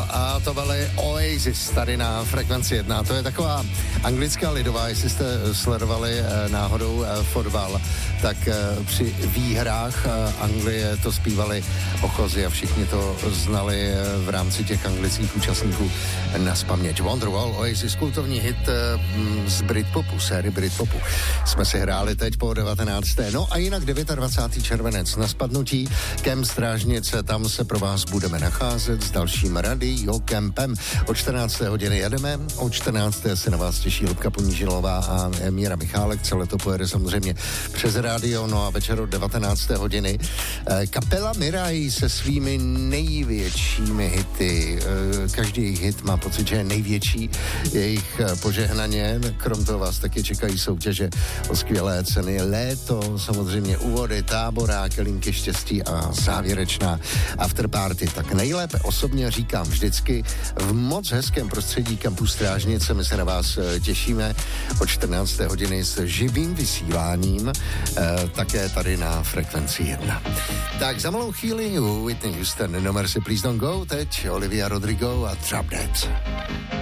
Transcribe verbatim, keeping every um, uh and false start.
a to byly Oasis tady na Frekvenci jedna. To je taková anglická lidová, jestli jste sledovali náhodou fotbal, tak při výhrách Anglie to zpívali Ochozy a všichni to znali v rámci těch anglických účastníků nazpaměť. Wonderwall, Oasis, kultovní hit z Britpopu, série Britpopu. Jsme si hráli teď po devatenácté No a jinak dvacátého devátého červenec na spadnutí Kemp Strážnice, tam se pro vás budeme nacházet s dalším Radio Kempem. O čtrnácté hodiny jedeme, o čtrnácté se na vás těší Lubka Ponížilová a Míra Michálek, celé to pojede samozřejmě přes rádio, no a večer od devatenácté hodiny kapela Miraj se svými největšími hity. Každý jejich hit má pocit, že je největší, jejich požehnaně, krom toho vás taky čekají soutěže o skvělé ceny, léto, samozřejmě úvody, táborák, linky štěstí a závěrečná afterparty. Tak nejlépe osobně říkám vždycky v moc hezkém prostředí Kampu Strážnice. My se na vás těšíme od čtrnácté hodiny s živým vysíláním, eh, také tady na Frekvenci jedna. Tak za malou chvíli Whitney Houston, No Mercy Please Don't Go, teď Olivia Rodrigo a Drop Dead.